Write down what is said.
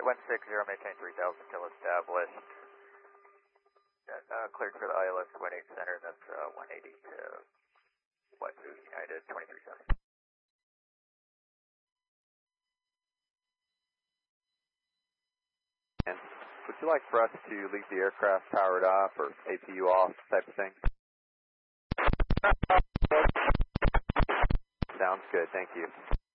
160, maintain 3000 till established. Cleared for the ILS Wind 8 Center, that's 180 to Wazoo United 2370. And would you like for us to leave the aircraft powered up or APU off type of thing? Sounds good, thank you.